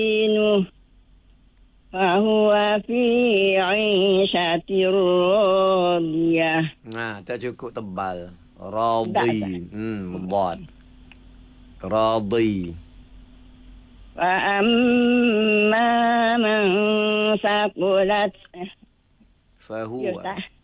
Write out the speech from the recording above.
موازينه فهو في عيشة راضية. Tak cukup tebal. Tak, tak. Radhi. Dad. Radhi. فأما من ثقلت. Ya, Fahuwa. tak.